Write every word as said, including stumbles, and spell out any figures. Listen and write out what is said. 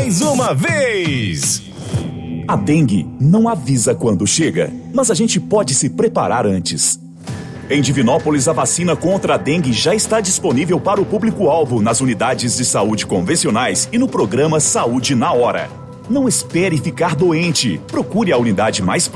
mais uma vez. A dengue não avisa quando chega, mas a gente pode se preparar antes. Em Divinópolis, a vacina contra a dengue já está disponível para o público-alvo nas unidades de saúde convencionais e no programa Saúde na Hora. Não espere ficar doente. Procure a unidade mais próxima.